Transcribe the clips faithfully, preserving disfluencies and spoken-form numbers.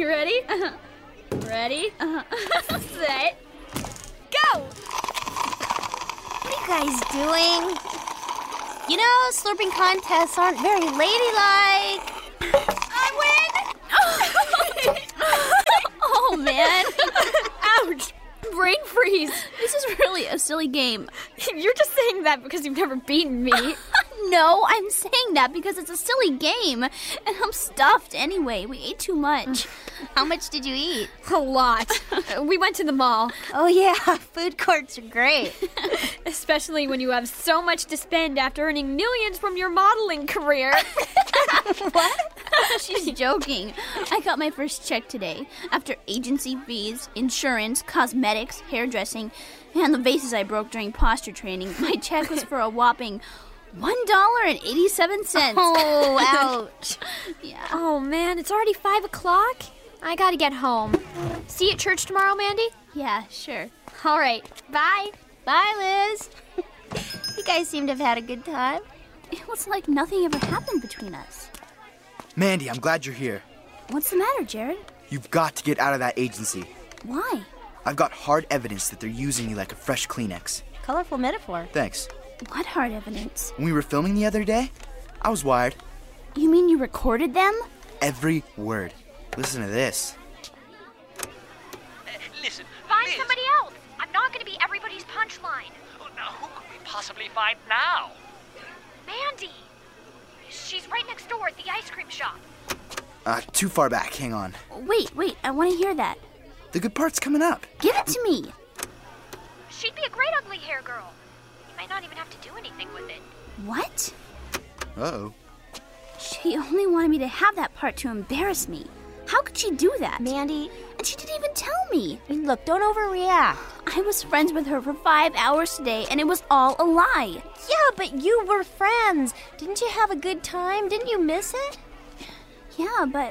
ready? Uh-huh. Ready? Uh-huh. Set. Go! What are you guys doing? You know, slurping contests aren't very ladylike. I win! Oh, man. Ouch! Brain freeze! This is really a silly game. You're just saying that because you've never beaten me. No, I'm saying that because it's a silly game. And I'm stuffed anyway. We ate too much. How much did you eat? A lot. We went to the mall. Oh, yeah. Food courts are great. Especially when you have so much to spend after earning millions from your modeling career. What? She's joking. I got my first check today. After agency fees, insurance, cosmetics, hairdressing, and the vases I broke during posture training, my check was for a whopping one dollar and eighty-seven cents. Oh, ouch. Yeah. Oh, man, it's already five o'clock? I gotta get home. See you at church tomorrow, Mandy? Yeah, sure. All right, bye. Bye, Liz. You guys seem to have had a good time. It was like nothing ever happened between us. Mandy, I'm glad you're here. What's the matter, Jared? You've got to get out of that agency. Why? I've got hard evidence that they're using you like a fresh Kleenex. Colorful metaphor. Thanks. What hard evidence? When we were filming the other day, I was wired. You mean you recorded them? Every word. Listen to this. Uh, listen, Find Liz. somebody else. I'm not going to be everybody's punchline. Oh, now, who could we possibly find now? Mandy. She's right next door at the ice cream shop. Uh, too far back. Hang on. Wait, wait, I want to hear that. The good part's coming up. Give it to me. She'd be a great ugly hair girl. You might not even have to do anything with it. What? Uh-oh. She only wanted me to have that part to embarrass me. How could she do that? Mandy, And she didn't even tell me. I mean, look, don't overreact. I was friends with her for five hours today, and it was all a lie. Yeah, but you were friends. Didn't you have a good time? Didn't you miss it? Yeah, but...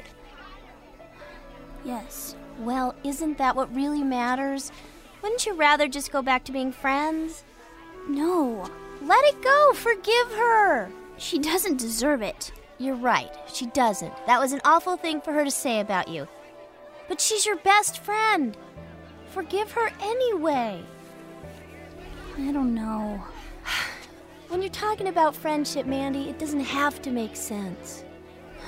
Yes. Well, isn't that what really matters? Wouldn't you rather just go back to being friends? No. Let it go. Forgive her. She doesn't deserve it. You're right. She doesn't. That was an awful thing for her to say about you. But she's your best friend. Forgive her anyway. I don't know. When you're talking about friendship, Mandy, it doesn't have to make sense.